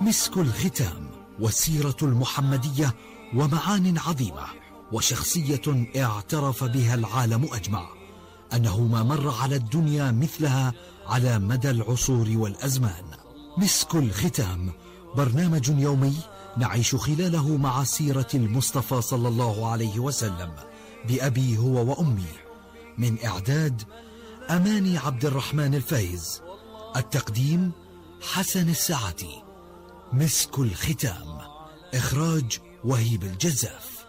مسك الختام، والسيرة المحمدية ومعان عظيمة، وشخصية اعترف بها العالم أجمع أنه ما مر على الدنيا مثلها على مدى العصور والأزمان. مسك الختام برنامج يومي نعيش خلاله مع سيرة المصطفى صلى الله عليه وسلم بأبي هو وأمي. من إعداد أماني عبد الرحمن الفايز، التقديم حسن الساعتي. مسك الختام، إخراج وهيب الجزاف.